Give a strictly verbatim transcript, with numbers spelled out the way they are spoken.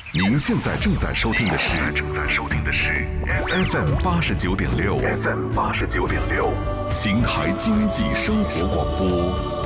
您现在正在收听的是正在收听的是 F M 八十九点六 F M 八十九点六，邢台经济生活广播。